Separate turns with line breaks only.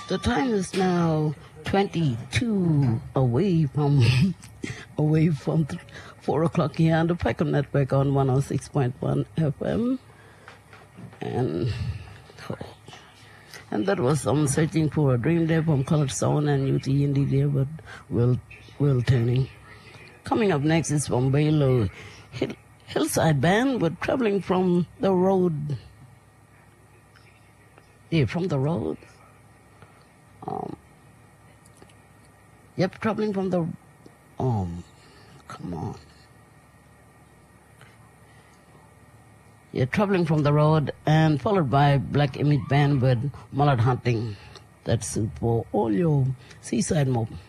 The time is now 22 away from 4 o'clock here on the Peckham Network on 106.1 FM. And that was Searching for a Dream there from Colored Sound and UT Indie there, but Will Turning. Coming up next is from Baylor Hillside Band. We're traveling from the road. Yeah, from the road. Traveling from the, come on. Yeah, Traveling from the Road, and followed by Black Image Band with Mullet Hunting. That's for all your seaside mob.